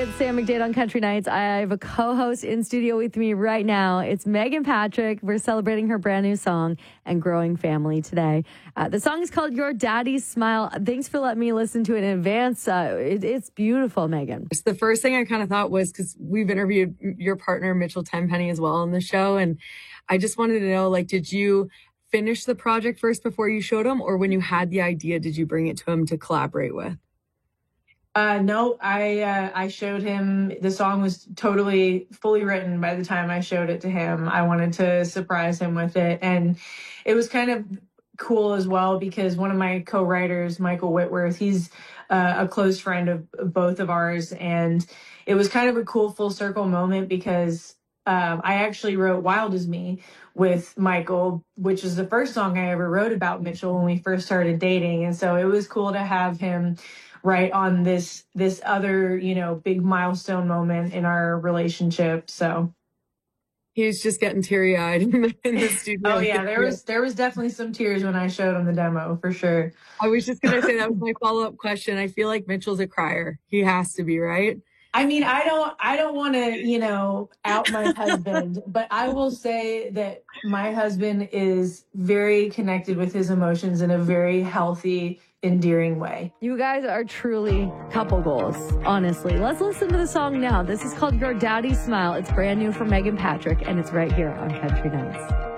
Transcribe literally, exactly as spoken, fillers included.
It's Sam McDade on Country Nights. I have a co-host in studio with me right now. It's Megan Patrick. We're celebrating her brand new song and growing family today. Uh, the song is called Your Daddy's Smile. Thanks for letting me listen to it in advance. Uh, it, it's beautiful, Megan. The first thing I kind of thought was, because we've interviewed your partner, Mitchell Tenpenny, as well on the show. And I just wanted to know, like, did you finish the project first before you showed him? Or when you had the idea, did you bring it to him to collaborate with? Uh, no, I uh, I showed him. The song was totally fully written by the time I showed it to him. I wanted to surprise him with it. And it was kind of cool as well because one of my co-writers, Michael Whitworth, he's uh, a close friend of, of both of ours. And it was kind of a cool full circle moment because um, I actually wrote Wild As Me with Michael, which is the first song I ever wrote about Mitchell when we first started dating. And so it was cool to have him right on this this other, you know, big milestone moment in our relationship. So he was just getting teary-eyed in the, in the studio. Oh yeah, there was there was definitely some tears when I showed him the demo, for sure. I was just gonna say that was my follow-up question. I feel like Mitchell's a crier. He has to be, right? I mean, I don't I don't want to, you know, out my husband, but I will say that my husband is very connected with his emotions in a very healthy, endearing way. You guys are truly couple goals, honestly. Let's listen to the song now. This is called Your Daddy's Smile. It's brand new from Megan Patrick, and it's right here on Country Nights.